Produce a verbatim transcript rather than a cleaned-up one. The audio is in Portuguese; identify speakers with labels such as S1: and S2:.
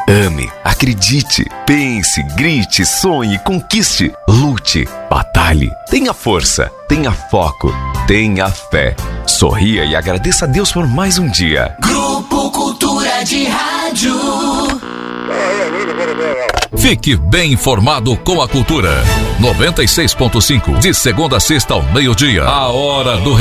S1: Ame, acredite, pense, grite, sonhe, conquiste, lute, batalhe. Tenha força, tenha foco, tenha fé. Sorria e agradeça a Deus por mais um dia.
S2: Grupo Cultura de Rádio.
S3: Fique bem informado com a cultura. noventa e seis ponto cinco, de segunda a sexta ao meio-dia. A hora do